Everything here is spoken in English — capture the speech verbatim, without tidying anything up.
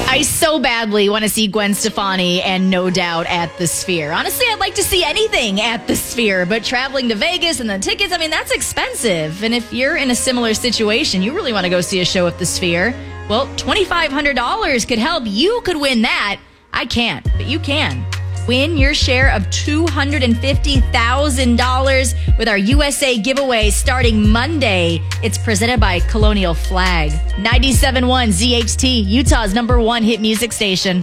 I so badly want to see Gwen Stefani and No Doubt at the Sphere. Honestly, I'd like to see anything at the Sphere, but traveling to Vegas and the tickets, I mean, that's expensive. And if you're in a similar situation, you really want to go see a show at the Sphere, well, twenty-five hundred dollars could help. You could win that. I can't, but you can. Win your share of two hundred fifty thousand dollars with our U S A giveaway starting Monday. It's presented by Colonial Flag. ninety-seven point one Z H T, Utah's number one hit music station.